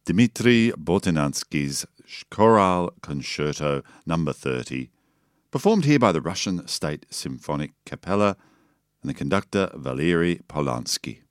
Dmitri Bortinansky's Chorale Concerto No. 30, performed here by the Russian State Symphonic Capella and the conductor Valery Polansky.